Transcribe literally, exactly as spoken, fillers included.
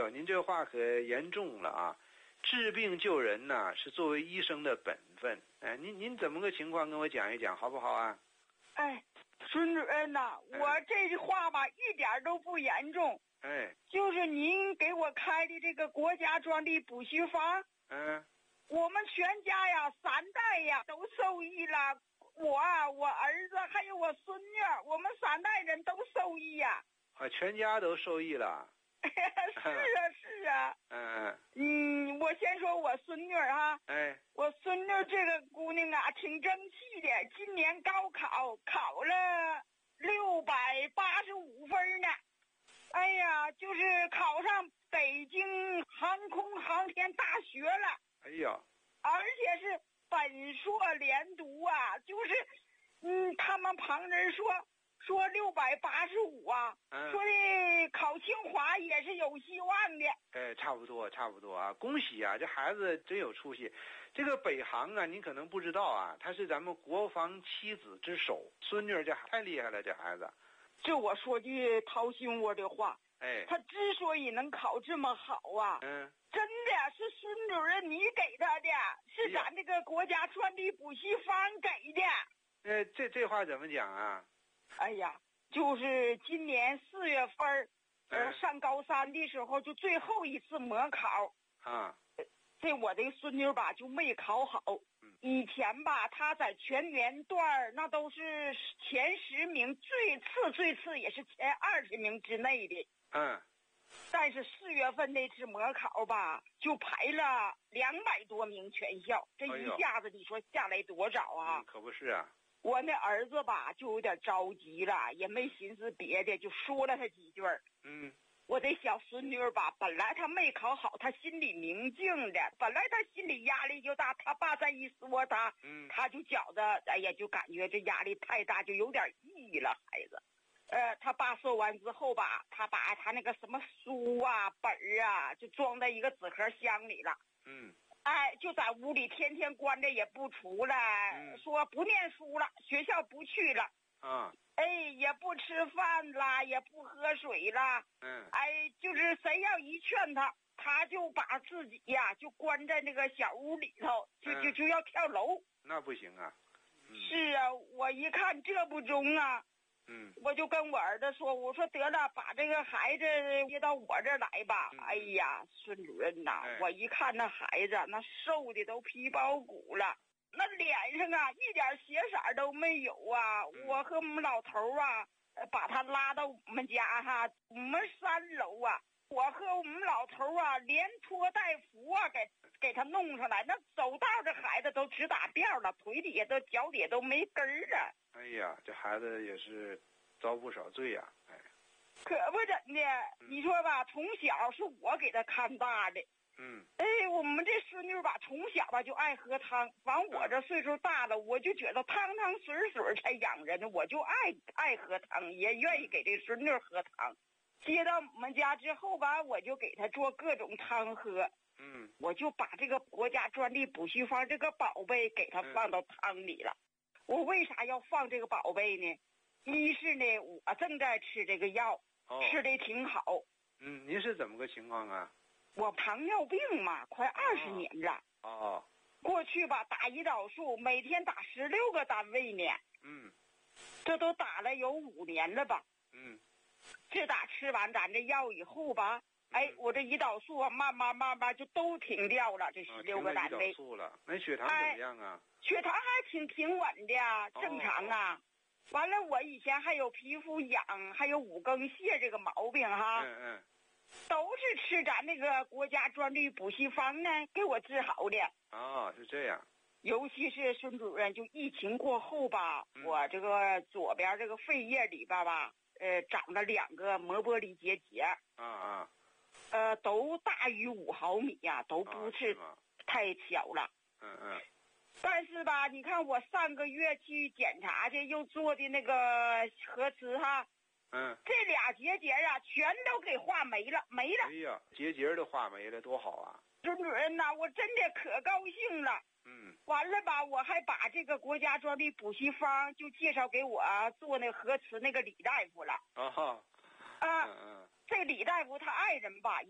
呦，您这话可严重了啊！治病救人呐、啊，是作为医生的本分。哎，您您怎么个情况跟我讲一讲，好不好啊？ 哎，孙主任呐、哎，我这句话吧一点都不严重。 哎， 就是您给我开的这个国家专利补虚方， 嗯， 我们全家呀三代呀都受益了。我我儿子还有我孙女，我们三代人都受益呀。 啊，全家都受益了。 是啊是啊。 嗯嗯，我先说我孙女哈。 哎， 我孙女这个姑娘啊，挺争气的，今年高考考了六百八十五分呢。哎呀，就是考上北京航空航天大学了。 哎呀， 而且是本硕连读啊，就是嗯，他们旁人说说六百八十五啊， 嗯， 说的考清华也是有希望的。 哎，差不多差不多啊，恭喜啊，这孩子真有出息。这个北航啊，您可能不知道啊，他是咱们国防七子之首，孙女这太厉害了，这孩子。 这我说句掏心窝的话， 哎， 他之所以能考这么好啊， 嗯， 真的是孙主任你给他的，是咱这个国家专利补习方给的。 呃，这这话怎么讲啊？ 哎呀，就是今年四月份，呃， 嗯、 上高三的时候就最后一次模考啊， 这我的孙女吧就没考好。 嗯， 以前吧她在全年段那都是前十名，最次最次也是前二十名之内的。 嗯， 但是四月份那次模考吧，就排了两百多名全校，这一下子你说下来多少啊？ 嗯、可不是啊。 我那儿子吧就有点着急了，也没寻思别的，就说了他几句。 嗯， 我这小孙女吧，本来她没考好，她心里明镜的，本来她心里压力就大，她爸再一说她， 嗯，她就觉得哎呀，就感觉这压力太大，就有点抑郁了，孩子。呃，他爸说完之后吧，他把他那个什么书啊、本儿啊，就装在一个纸盒箱里了。 嗯， 哎，就在屋里天天关着也不出来， 嗯、 说不念书了，学校不去了。 啊， 哎，也不吃饭啦，也不喝水啦。 嗯， 哎，就是谁要一劝他，他就把自己呀就关在那个小屋里头，就就就要跳楼。 那不行啊。 嗯、是啊，我一看这不中啊。 嗯， 我就跟我儿子说，我说得了，把这个孩子接到我这儿来吧。嗯、哎呀，孙主任呐、哎，我一看那孩子那瘦的都皮包骨了，那脸上啊一点血色都没有啊。嗯、我和我们老头啊，把他拉到我们家哈，我们三楼啊，我和我们老头啊连拖带扶啊，给给他弄上来。那走道这孩子都直打吊了，腿底下都脚底下都没根儿啊。 哎呀，这孩子也是遭不少罪呀、啊！哎， 可不怎的，嗯、你说吧，从小是我给他看大的。 嗯。 哎，我们这孙女吧，从小吧就爱喝汤。完，我这岁数大了，我就觉得汤汤水水才养人呢，我就爱爱喝汤，也愿意给这孙女喝汤。接到我们家之后吧，我就给他做各种汤喝。 嗯。我就把这个国家专利补习方这个宝贝给他放到汤里了。嗯我为啥要放这个宝贝呢？一是呢，我正在吃这个药， 哦、 吃的挺好。 嗯，您是怎么个情况啊？ 我糖尿病嘛，快二十年了。 哦。 过去吧，打胰岛素，每天打十六个单位呢。 嗯。 这都打了有五年了吧？ 嗯。 自打吃完咱这药以后吧，嗯、哎，我这胰岛素啊，慢慢慢慢就都停掉了，这十六个单位。 哦、停了胰岛素了，那血糖怎么样啊？ 哎血糖还挺挺稳的啊，正常啊。哦、完了，我以前还有皮肤痒，还有五更泻这个毛病哈。 嗯嗯。 都是吃咱那个国家专利补习方呢，给我治好的。 哦，是这样。 尤其是孙主任，就疫情过后吧， 嗯、 我这个左边这个肺叶里边吧，呃，长了两个膜玻璃结节。 啊啊。 呃，都大于五毫米呀、啊，都不是太小了。 嗯嗯。 但是吧，你看我上个月去检查去，又做的那个核磁哈， 嗯， 这俩结节啊，全都给化没了，没了。 哎呀，结节都化没了，多好啊！ 孙主任呐、啊，我真的可高兴了。 嗯。 完了吧，我还把这个国家专利补习方就介绍给我做那核磁那个李大夫了。 啊哈。 啊。 嗯嗯。 这李大夫他爱人吧。